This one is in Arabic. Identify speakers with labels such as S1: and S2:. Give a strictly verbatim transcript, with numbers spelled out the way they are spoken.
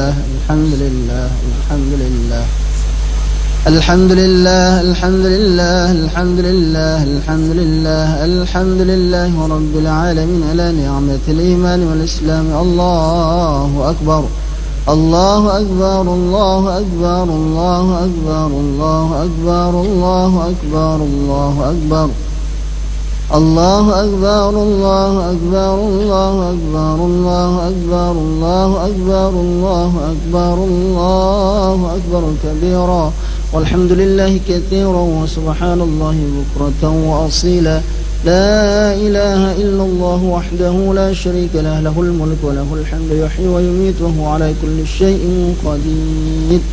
S1: لله الحمد لله الحمد لله الحمد لله الحمد لله الحمد لله الحمد لله الحمد لله رب العالمين على نعمة الإيمان والإسلام. الله أكبر الله أكبر الله أكبر الله أكبر الله أكبر الله أكبر الله أكبر الله أكبر الله أكبر الله أكبر الله أكبر الله أكبر الله أكبر الله أكبر كبيرا والحمد لله كثيرا وسبحان الله بكرة وأصيلا. لا إله إلا الله وحده لا شريك له له الملك وله الحمد يحيي ويميت وهو على كل شيء قدير.